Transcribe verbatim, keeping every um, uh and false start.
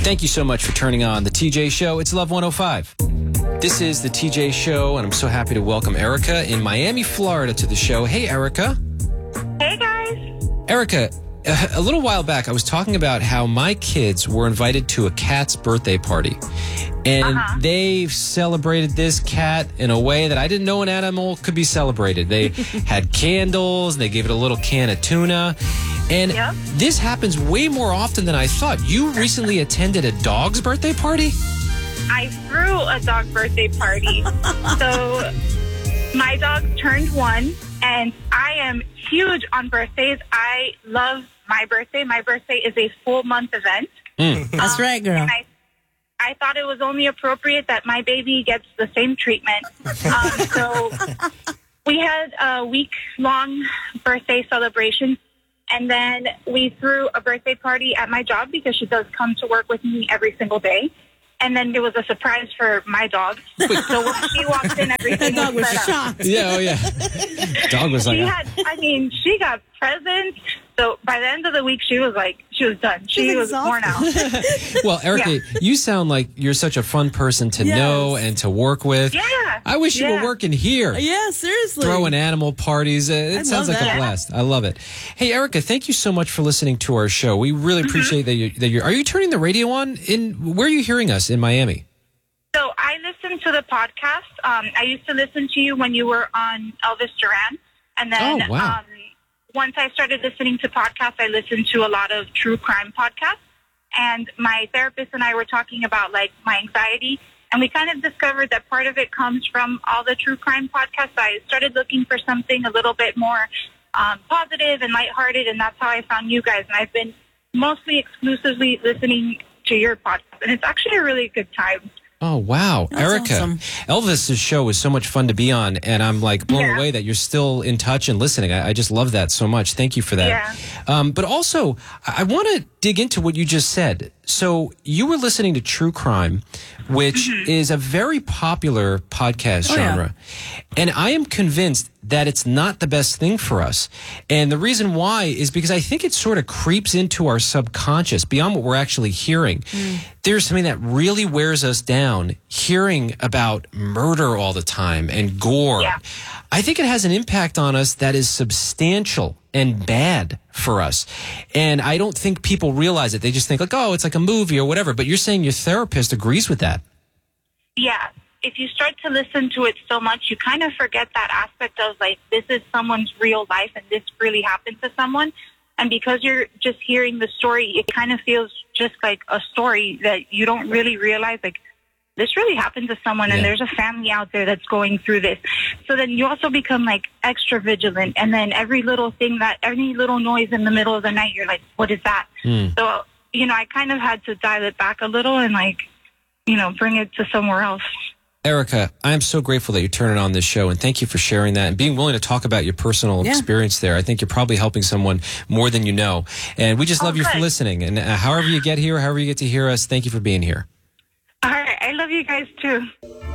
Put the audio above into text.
Thank you so much for turning on the T J Show. It's Love one oh five. This is the T J Show, and I'm so happy to welcome Erica in Miami, Florida to the show. Hey, Erica. Hey, guys. Erica, a little while back, I was talking about how my kids were invited to a cat's birthday party. And uh-huh. they celebrated this cat in a way that I didn't know an animal could be celebrated. They had candles, and they gave it a little can of tuna. And yep. this happens way more often than I thought. You recently attended a dog's birthday party? I threw a dog birthday party. So my dog turned one, and I am huge on birthdays. I love my birthday. My birthday is a full month event. Mm. That's um, right, girl. And I, I thought it was only appropriate that my baby gets the same treatment. Um, so we had a week-long birthday celebration. And then we threw a birthday party at my job because she does come to work with me every single day. And then there was a surprise for my dog. So when she walked in, everything The dog was was set up. shocked. Yeah, oh yeah. Dog was like, She had, I mean, she got presents. So by the end of the week, she was like, she was done. She She's was worn out. well, Erica, Yeah. you sound like you're such a fun person to Yes. know and to work with. Yeah. I wish you Yeah. were working here. Yeah, seriously. Throwing animal parties. Uh, it I sounds love like that. a blast. I love it. Hey, Erica, thank you so much for listening to our show. We really Mm-hmm. appreciate that you that you're are you turning the radio on in where are you hearing us in Miami? So I listen to the podcast. Um, I used to listen to you when you were on Elvis Duran. And then Oh, wow. um, once I started listening to podcasts, I listened to a lot of true crime podcasts. And my therapist and I were talking about, like, my anxiety. And we kind of discovered that part of it comes from all the true crime podcasts. I started looking for something a little bit more um, positive and lighthearted, and that's how I found you guys. And I've been mostly exclusively listening to your podcast. And it's actually a really good time. Oh, wow. That's Erica, awesome. Elvis's show was so much fun to be on, and I'm like blown Yeah. away that you're still in touch and listening. I, I just love that so much. Thank you for that. Yeah. Um, but also, I, I want to dig into what you just said. So you were listening to True Crime, which Mm-hmm. is a very popular podcast Oh, yeah. genre. And I am convinced that it's not the best thing for us. And the reason why is because I think it sort of creeps into our subconscious beyond what we're actually hearing. Mm. There's something that really wears us down, hearing about murder all the time and gore. Yeah. I think it has an impact on us that is substantial and bad for us. And I don't think people realize it. They just think like, oh, it's like a movie or whatever. But you're saying your therapist agrees with that. Yeah. If you start to listen to it so much, you kind of forget that aspect of, like, this is someone's real life and this really happened to someone. And because you're just hearing the story, it kind of feels just like a story that you don't really realize, like, this really happened to someone, and Yeah. there's a family out there that's going through this. So then you also become, like, extra vigilant. And then every little thing that, any little noise in the middle of the night, you're like, what is that? Mm. So, you know, I kind of had to dial it back a little and, like, you know, bring it to somewhere else. Erica, I am so grateful that you're turning on this show, and thank you for sharing that and being willing to talk about your personal Yeah. experience there. I think you're probably helping someone more than you know. And we just Oh, love you for good. listening. And uh, however you get here, however you get to hear us, thank you for being here. All right. I love you guys, too.